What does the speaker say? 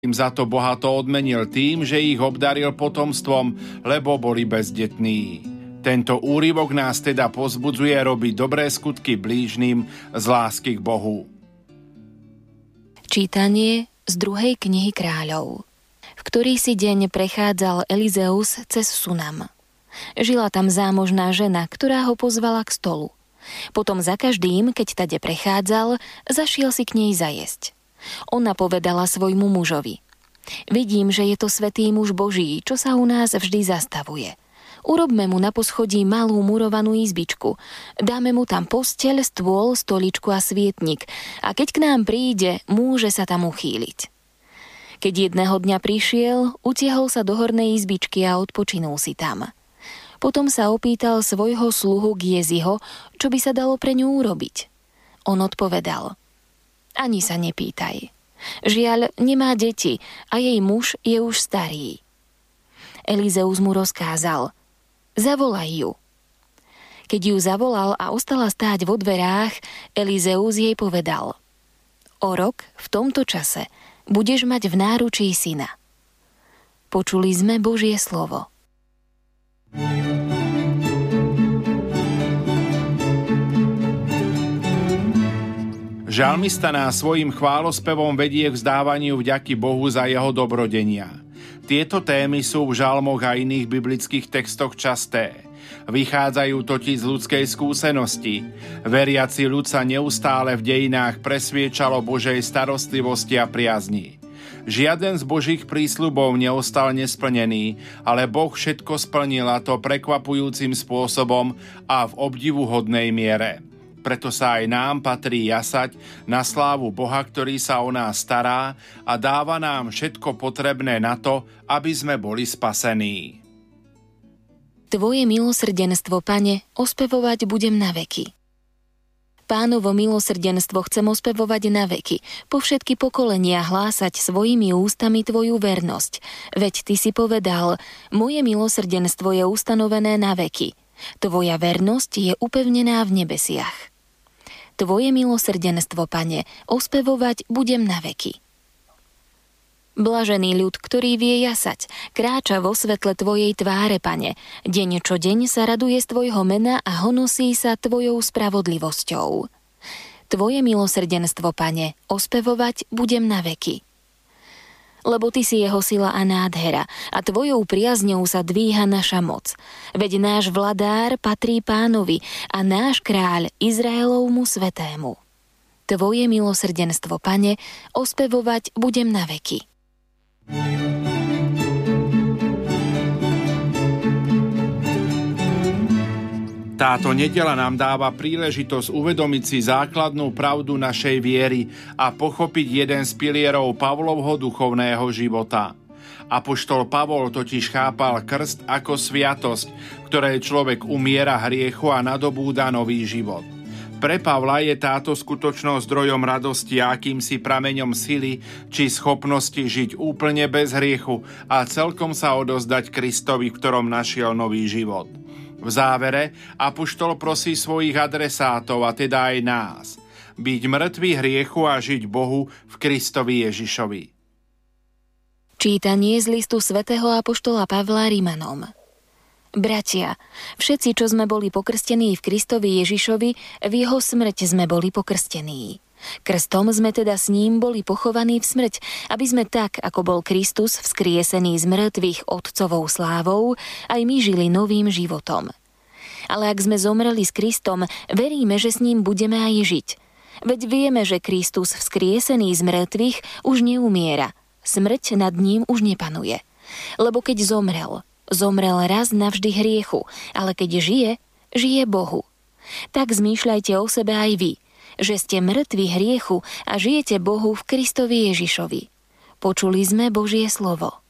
Im za to bohato odmenil tým, že ich obdaril potomstvom, lebo boli bezdetní. Tento úryvok nás teda pozbudzuje robiť dobré skutky blížnym z lásky k Bohu. Čítanie z 2. knihy Kráľov. V ktorý si deň prechádzal Elizeus cez Sunam. Žila tam zámožná žena, ktorá ho pozvala k stolu. Potom za každým, keď tade prechádzal, zašiel si k nej zajesť. Ona povedala svojmu mužovi: Vidím, že je to svätý muž Boží, čo sa u nás vždy zastavuje. Urobme mu na poschodí malú murovanú izbičku. Dáme mu tam posteľ, stôl, stoličku a svietnik. A keď k nám príde, môže sa tam uchýliť. Keď jedného dňa prišiel, utiahol sa do hornej izbičky a odpočinul si tam. Potom sa opýtal svojho sluhu Gieziho, čo by sa dalo pre ňu urobiť. On odpovedal: Ani sa nepýtaj. Žiaľ, nemá deti a jej muž je už starý. Elizeus mu rozkázal: Zavolaj ju. Keď ju zavolal a ostala stáť vo dverách, Elizeus jej povedal: O rok v tomto čase budeš mať v náručí syna. Počuli sme Božie slovo. Žalmista nás svojim chválospevom vedie k vzdávaniu vďaky Bohu za jeho dobrodenia. Tieto témy sú v žalmoch a iných biblických textoch časté. Vychádzajú totiž z ľudskej skúsenosti. Veriaci ľud sa neustále v dejinách presviečalo Božej starostlivosti a priazni. Žiaden z Božích prísľubov neostal nesplnený, ale Boh všetko splnil, a to prekvapujúcim spôsobom a v obdivuhodnej miere. Preto sa aj nám patrí jasať na slávu Boha, ktorý sa o nás stará a dáva nám všetko potrebné na to, aby sme boli spasení. Tvoje milosrdenstvo, Pane, ospevovať budem na veky. Pánovo milosrdenstvo chcem ospevovať na veky, po všetky pokolenia hlásať svojimi ústami Tvoju vernosť. Veď Ty si povedal: Moje milosrdenstvo je ustanovené na veky. Tvoja vernosť je upevnená v nebesiach. Tvoje milosrdenstvo, Pane, ospevovať budem na veky. Blažený ľud, ktorý vie jasať, kráča vo svetle Tvojej tváre, Pane. Deň čo deň sa raduje z Tvojho mena a honosí sa Tvojou spravodlivosťou. Tvoje milosrdenstvo, Pane, ospevovať budem na veky. Lebo Ty si jeho sila a nádhera a Tvojou priazňou sa dvíha naša moc. Veď náš vladár patrí Pánovi a náš kráľ Izraelovmu svetému. Tvoje milosrdenstvo, Pane, ospevovať budem na veky. Táto nedeľa nám dáva príležitosť uvedomiť si základnú pravdu našej viery a pochopiť jeden z pilierov Pavlovho duchovného života. Apoštol Pavol totiž chápal krst ako sviatosť, ktorej človek umiera hriechu a nadobúda nový život. Pre Pavla je táto skutočnosť zdrojom radosti a akýmsi prameňom sily či schopnosti žiť úplne bez hriechu a celkom sa odozdať Kristovi, v ktorom našiel nový život. V závere apoštol prosí svojich adresátov, a teda aj nás, byť mŕtvi hriechu a žiť Bohu v Kristovi Ježišovi. Čítanie z listu svätého apoštola Pavla Rimanom. Bratia, všetci, čo sme boli pokrstení v Kristovi Ježišovi, v jeho smrť sme boli pokrstení. Krstom sme teda s ním boli pochovaní v smrť, aby sme tak, ako bol Kristus vzkriesený z mŕtvych Otcovou slávou, aj my žili novým životom. Ale ak sme zomreli s Kristom, veríme, že s ním budeme aj žiť. Veď vieme, že Kristus vzkriesený z mŕtvych už neumiera. Smrť nad ním už nepanuje. Lebo keď zomrel raz navždy hriechu, ale keď žije Bohu. Tak zmýšľajte o sebe aj vy, že ste mŕtvi hriechu a žijete Bohu v Kristovi Ježišovi. Počuli sme Božie slovo.